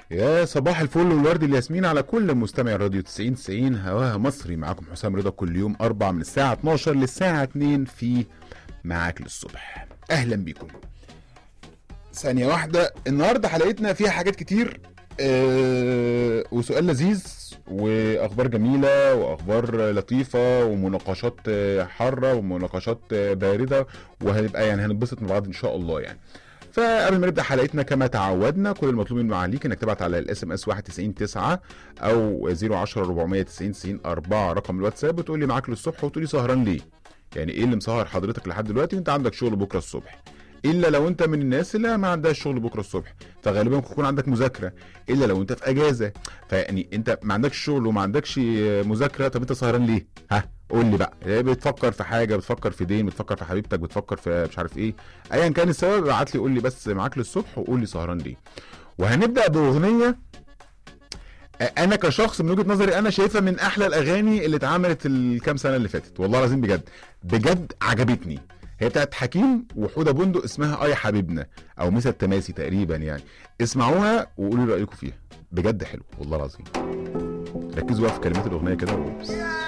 يا صباح الفل والورد الياسمين على كل مستمع راديو 90 هواها مصري. معاكم حسام رضا كل يوم 4 من الساعة 12 للساعة 2 في معاك للصبح. أهلا بيكم. ثانية واحدة، النهاردة حلقتنا فيها حاجات كتير وسؤال لذيذ وأخبار جميلة وأخبار لطيفة ومناقشات حارة ومناقشات باردة، وهنبقى يعني هنتبسط مع بعض إن شاء الله يعني. فقبل ما نبدا حلقتنا كما تعودنا، كل المطلوب من عليك انك تبعت على الاس ام اس 1909 او 010 490 90 4 رقم الواتساب، وتقول لي معاك للصبح وتقول لي سهران ليه. يعني ايه اللي مسهر حضرتك لحد دلوقتي وانت عندك شغل بكره الصبح؟ الا لو انت من الناس اللي ما عندهاش شغل بكره الصبح، فغالبا ممكن يكون عندك مذاكره. الا لو انت في اجازه، فيعني انت ما عندكش شغل وما عندكش مذاكره، طب انت سهران ليه؟ ها قول لي بقى. بتفكر في حاجه، بتفكر في دين، بتفكر في حبيبتك، بتفكر في مش عارف ايه، ايا كان السبب ابعت لي قول لي بس معاك للصبح وقول لي سهران ليه. وهنبدا باغنيه انا كشخص من وجهه نظري انا شايفها من احلى الاغاني اللي اتعملت الكام سنه اللي فاتت، والله العظيم بجد بجد عجبتني. هي بتاعت حكيم وحوده بندق، اسمها يا حبيبنا او مسا التماسي تقريبا يعني. اسمعوها وقولوا لي رايكم فيها، بجد حلو والله العظيم. ركزوا بقى في كلمات الاغنيه كده